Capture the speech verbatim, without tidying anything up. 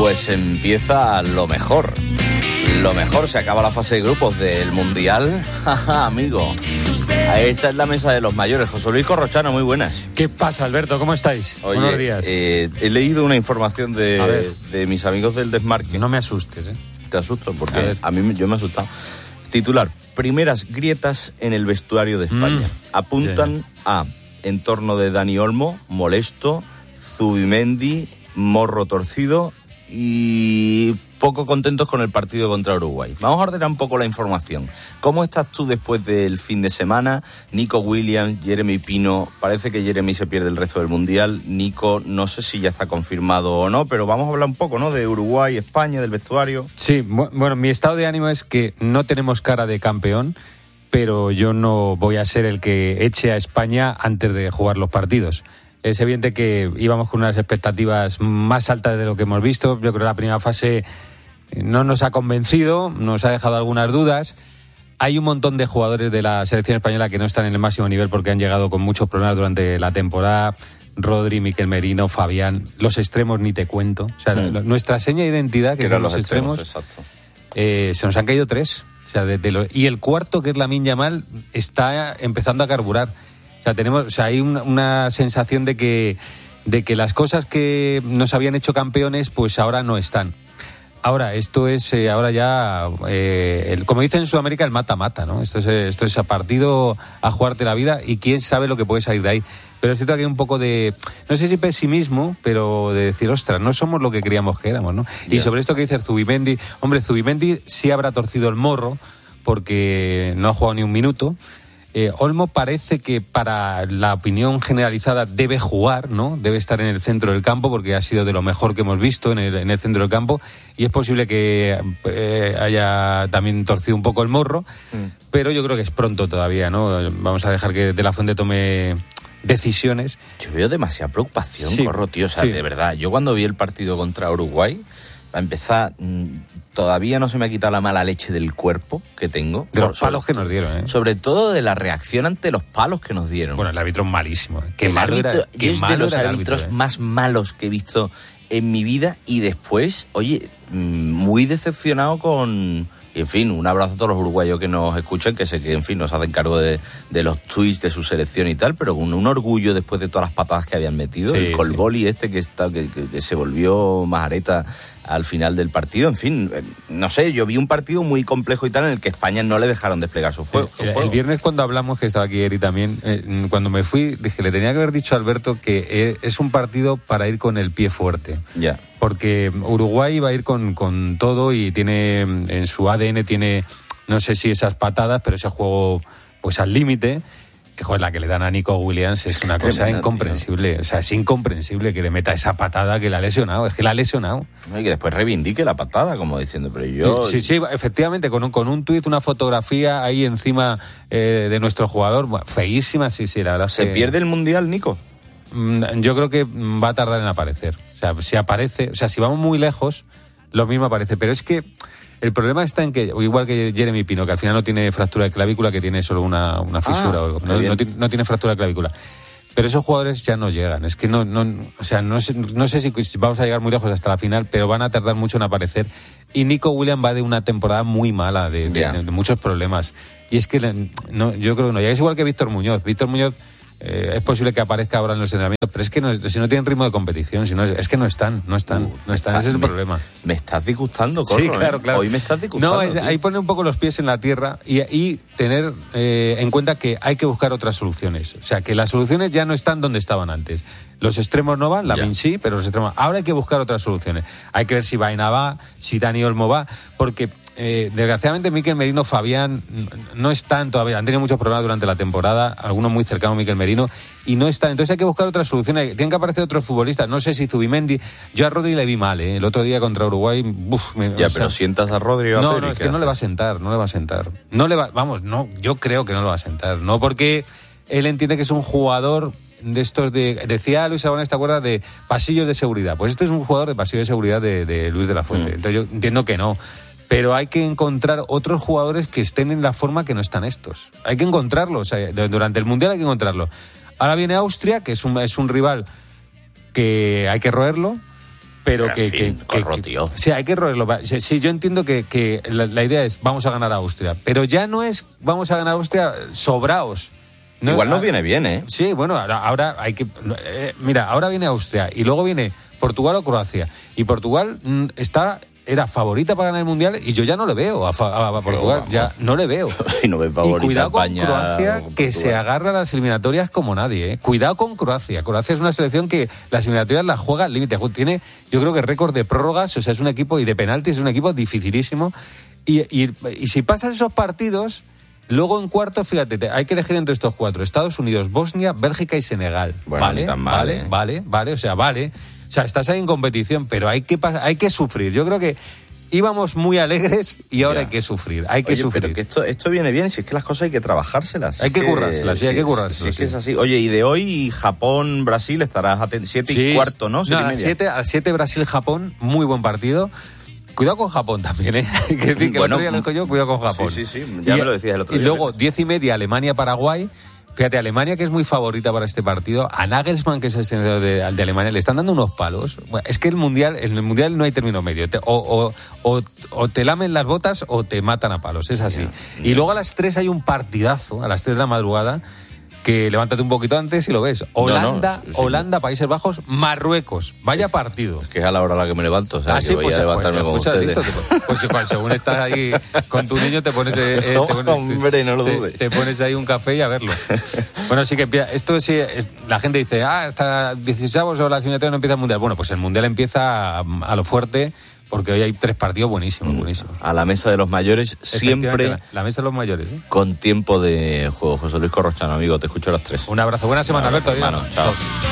Pues empieza lo mejor. Lo mejor, se acaba la fase de grupos del Mundial. Amigo, esta es la mesa de los mayores. José Luis Corrochano, muy buenas. ¿Qué pasa, Alberto? ¿Cómo estáis? Oye, buenos días. Eh, he leído una información de, de mis amigos del Desmarque. No me asustes, ¿eh? Te asusto, porque a, a mí yo me he asustado. Titular: primeras grietas en el vestuario de España. Mm. Apuntan yeah. a entorno de Dani Olmo, molesto, Zubimendi, morro torcido y poco contentos con el partido contra Uruguay. Vamos a ordenar un poco la información. ¿Cómo estás tú después del fin de semana? Nico Williams, Jeremy Pino, parece que Jeremy se pierde el resto del Mundial. Nico, no sé si ya está confirmado o no, pero vamos a hablar un poco, ¿no?, de Uruguay, España, del vestuario. Sí, bueno, mi estado de ánimo es que no tenemos cara de campeón, pero yo no voy a ser el que eche a España antes de jugar los partidos. Es evidente que íbamos con unas expectativas más altas de lo que hemos visto. Yo creo que la primera fase no nos ha convencido, nos ha dejado algunas dudas. Hay un montón de jugadores de la selección española que no están en el máximo nivel porque han llegado con muchos problemas durante la temporada. Rodri, Mikel Merino, Fabián, los extremos ni te cuento. O sea, mm. nuestra seña de identidad, que, que son los extremos, extremos eh, se nos han caído tres. O sea, de, de los, y el cuarto, que es Lamine Yamal, está empezando a carburar. O sea, tenemos, o sea, hay una, una sensación de que, de que las cosas que nos habían hecho campeones, pues ahora no están. Ahora, esto es eh, ahora ya, eh, el, como dicen en Sudamérica, el mata-mata, ¿no? Esto es, esto es a partido, a jugarte la vida, y quién sabe lo que puede salir de ahí. Pero es cierto que hay un poco de, no sé si pesimismo, pero de decir, ostras, no somos lo que creíamos que éramos, ¿no? Yeah. Y sobre esto que dice Zubimendi, hombre, Zubimendi sí habrá torcido el morro, porque no ha jugado ni un minuto. Eh, Olmo parece que para la opinión generalizada debe jugar, ¿no? Debe estar en el centro del campo porque ha sido de lo mejor que hemos visto en el, en el centro del campo, y es posible que eh, haya también torcido un poco el morro, mm. pero yo creo que es pronto todavía, ¿no? Vamos a dejar que De La Fuente tome decisiones. Yo veo demasiada preocupación, sí, Corro, tío, o sea, sí. de verdad, yo cuando vi el partido contra Uruguay, para empezar, todavía no se me ha quitado la mala leche del cuerpo que tengo. De los palos que nos dieron, ¿eh? Sobre todo de la reacción ante los palos que nos dieron. Bueno, el árbitro es malísimo. ¿eh? Qué el malo árbitro, era, qué yo es malo de los era árbitros árbitro, ¿eh? más malos que he visto en mi vida, y después, oye, muy decepcionado con... Y en fin, un abrazo a todos los uruguayos que nos escuchan, que sé que, en fin, nos hacen cargo de, de los tweets de su selección y tal, pero con un orgullo después de todas las patadas que habían metido, sí, el Colboli sí. este que, está, que, que, que se volvió majareta al final del partido. En fin, no sé, yo vi un partido muy complejo y tal, en el que España no le dejaron desplegar su juego. Su el, juego. el viernes, cuando hablamos, que estaba aquí Eri también, eh, cuando me fui, dije, le tenía que haber dicho a Alberto que es un partido para ir con el pie fuerte. Ya. Yeah. Porque Uruguay va a ir con, con todo, y tiene en su A D N, tiene, no sé si esas patadas, pero ese juego pues al límite, que joder, la que le dan a Nico Williams es, es una cosa tremenda, incomprensible. Tío. O sea, es incomprensible que le meta esa patada que la ha lesionado, es que la ha lesionado. Y que después reivindique la patada, como diciendo, pero yo... Sí, sí, efectivamente, con un, con un tuit, una fotografía ahí encima eh, de nuestro jugador, feísima, sí, sí, la verdad. ¿Se que... pierde el Mundial, Nico? Yo creo que va a tardar en aparecer. O sea, si aparece, o sea, si vamos muy lejos, lo mismo aparece. Pero es que el problema está en que, igual que Jeremy Pino, que al final no tiene fractura de clavícula, que tiene solo una, una fisura, ah, o algo. No, no, tiene, no tiene fractura de clavícula. Pero esos jugadores ya no llegan. Es que no, no, o sea, no sé, no sé si vamos a llegar muy lejos hasta la final, pero van a tardar mucho en aparecer. Y Nico Williams va de una temporada muy mala, de, de, yeah. de, de muchos problemas. Y es que no, yo creo que no llega. Es igual que Víctor Muñoz. Víctor Muñoz Eh, es posible que aparezca ahora en los entrenamientos, pero es que no, si no tienen ritmo de competición, si no, es, es que no están, no están, uh, no están, está, ese es el me, problema. Me estás disgustando, Corro, sí, claro, ¿eh? claro. Hoy me estás disgustando. No, es, ahí poner un poco los pies en la tierra y, y tener eh, en cuenta que hay que buscar otras soluciones. O sea, que las soluciones ya no están donde estaban antes. Los extremos no van, Lamine sí, pero los extremos... Ahora hay que buscar otras soluciones. Hay que ver si Baena va, si Dani Olmo va, porque... Eh, desgraciadamente Mikel Merino, Fabián no están todavía, han tenido muchos problemas durante la temporada, algunos muy cercanos a Mikel Merino, y no están, entonces hay que buscar otras soluciones, tienen que aparecer otros futbolistas, no sé si Zubimendi, yo a Rodri le vi mal, ¿eh? El otro día contra Uruguay, uf, me, ya, o sea, pero sientas a Rodri o a no, Pedri, no, es que haces? no le va a sentar, no le va a sentar, no le va, vamos, no, yo creo que no lo va a sentar, no porque él entiende que es un jugador de estos de, decía Luis Aragonés, ¿te acuerdas? De pasillos de seguridad, pues este es un jugador de pasillos de seguridad de, de Luis de la Fuente, mm. entonces yo entiendo que no. Pero hay que encontrar otros jugadores que estén en la forma que no están estos. Hay que encontrarlos. O sea, durante el Mundial hay que encontrarlos. Ahora viene Austria, que es un, es un rival que hay que roerlo. pero, pero que, en fin, que, corro, que, tío. Sí, hay que roerlo. Sí, sí, yo entiendo que, que la, la idea es vamos a ganar a Austria, pero ya no es vamos a ganar a Austria sobraos. No, Igual nos viene bien, ¿eh? Sí, bueno, ahora, ahora hay que... Eh, mira, ahora viene Austria y luego viene Portugal o Croacia. Y Portugal mm, está... era favorita para ganar el Mundial y yo ya no le veo a, a, a Portugal, no, ya no le veo. Y, no ve favorita y cuidado con España, Croacia, con que se agarra a las eliminatorias como nadie. ¿eh? Cuidado con Croacia. Croacia es una selección que las eliminatorias las juega al límite. Tiene, yo creo que récord de prórrogas, o sea, es un equipo, y de penaltis, es un equipo dificilísimo. Y, y, y si pasas esos partidos... Luego en cuartos, fíjate, hay que elegir entre estos cuatro: Estados Unidos, Bosnia, Bélgica y Senegal. Bueno, vale, tan mal, vale, ¿eh? vale, vale, o sea, vale. O sea, estás ahí en competición, pero hay que hay que sufrir. Yo creo que íbamos muy alegres y ahora ya. hay que sufrir. Hay que Oye, sufrir. Pero que esto, esto viene bien, si es que las cosas hay que trabajárselas. Hay que, que currárselas, sí, sí, hay que currárselas. Si es sí. que es así. Oye, y de hoy Japón, Brasil, estarás a siete sí, y cuarto, ¿no? Siete no, y media. A siete, a siete Brasil, Japón, muy buen partido. Cuidado con Japón también, ¿eh? que decir que bueno, el otro día lo dijo yo, cuidado con Japón. Sí, sí, sí, ya y, me lo decías el otro y día. Y luego, diez y media, Alemania-Paraguay. Fíjate, Alemania, que es muy favorita para este partido, a Nagelsmann, que es el senador de, de Alemania, le están dando unos palos. Bueno, es que el mundial, en el mundial no hay término medio. Te, o, o, o, o te lamen las botas o te matan a palos, es así. Yeah, yeah. Y luego a las tres hay un partidazo, a las tres de la madrugada, que levántate un poquito antes y lo ves. Holanda, no, no, sí, sí. Holanda, Países Bajos, Marruecos. Vaya partido. Es que es a la hora a la que me levanto, o sea, ah, que sí, voy pues, a levantarme pues, con pues, ustedes. Listo, pues, pues según estás ahí con tu niño te pones... Eh, no, te pones hombre, no lo dudes. Te, te pones ahí un café y a verlo. Bueno, sí que empieza... Esto sí... La gente dice, ah, hasta dieciséis o las eliminatorias no empieza el Mundial. Bueno, pues el Mundial empieza a, a lo fuerte... Porque hoy hay tres partidos buenísimos, buenísimos. A la mesa de los mayores, siempre... La, la mesa de los mayores, ¿eh? Con tiempo de juego. José Luis Corrochano, amigo, te escucho a las tres. Un abrazo. Buena semana, Alberto. Hermano, chao. chao.